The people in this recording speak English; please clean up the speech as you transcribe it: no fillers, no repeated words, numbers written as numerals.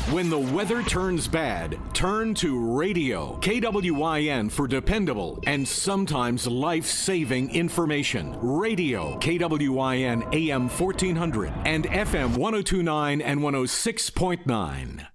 When the weather turns bad, turn to radio. KWIN for dependable and sometimes life-saving information. Radio, KWIN AM 1400 and FM 1029 and 106.9.